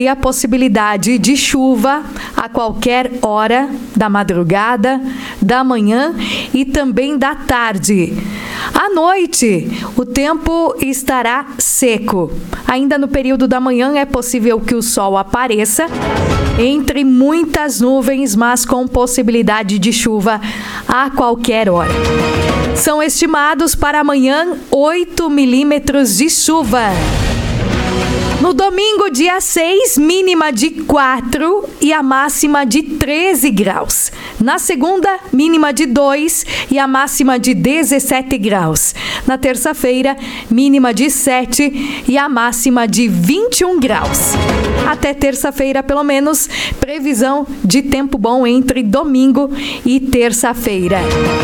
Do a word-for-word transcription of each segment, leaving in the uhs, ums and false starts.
E a possibilidade de chuva a qualquer hora da madrugada, da manhã e também da tarde. À noite, o tempo estará seco. Ainda no período da manhã é possível que o sol apareça entre muitas nuvens, mas com possibilidade de chuva a qualquer hora. São estimados para amanhã oito milímetros de chuva. No domingo, dia seis, mínima de quatro e a máxima de treze graus. Na segunda, mínima de dois e a máxima de dezessete graus. Na terça-feira, mínima de sete e a máxima de vinte e um graus. Até terça-feira, pelo menos, previsão de tempo bom entre domingo e terça-feira.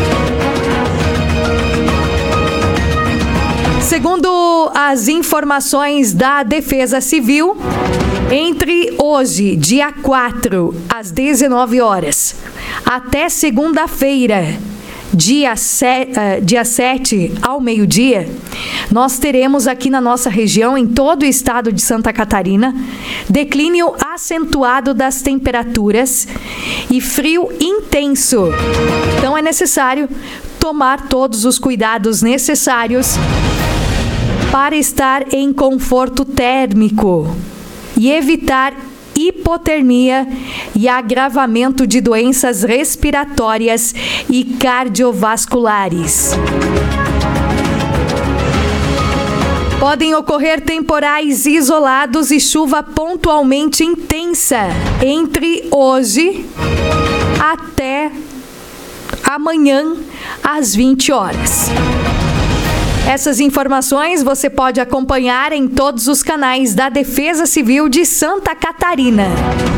Segundo as informações da Defesa Civil, entre hoje, dia quatro, às dezenove horas, até segunda-feira, dia sete, ao meio-dia, nós teremos aqui na nossa região, em todo o estado de Santa Catarina, declínio acentuado das temperaturas e frio intenso. Então é necessário tomar todos os cuidados necessários para estar em conforto térmico e evitar hipotermia e agravamento de doenças respiratórias e cardiovasculares. Podem ocorrer temporais isolados e chuva pontualmente intensa entre hoje até amanhã às vinte horas. Essas informações você pode acompanhar em todos os canais da Defesa Civil de Santa Catarina.